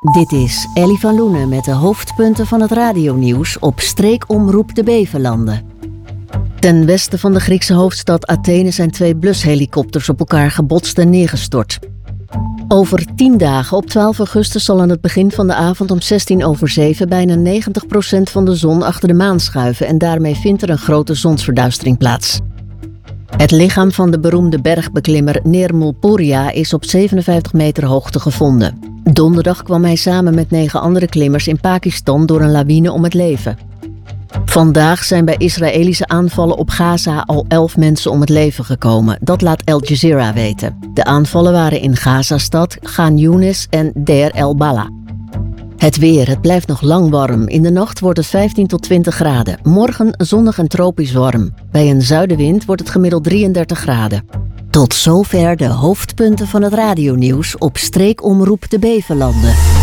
Dit is Ellie van Loenen met de hoofdpunten van het radionieuws op streekomroep de Beverlanden. Ten westen van de Griekse hoofdstad Athene zijn 2 blushelikopters op elkaar gebotst en neergestort. Over 10 dagen, op 12 augustus, zal aan het begin van de avond om 6:07 bijna 90% van de zon achter de maan schuiven en daarmee vindt er een grote zonsverduistering plaats. Het lichaam van de beroemde bergbeklimmer Nirmal Purja is op 57 meter hoogte gevonden. Donderdag kwam hij samen met 9 andere klimmers in Pakistan door een lawine om het leven. Vandaag zijn bij Israëlische aanvallen op Gaza al 11 mensen om het leven gekomen. Dat laat Al Jazeera weten. De aanvallen waren in Gazastad, Khan Younis en Deir el-Bala. Het weer, het blijft nog lang warm. In de nacht wordt het 15 tot 20 graden. Morgen zonnig en tropisch warm. Bij een zuidenwind wordt het gemiddeld 33 graden. Tot zover de hoofdpunten van het radionieuws op streekomroep de Beverlanden.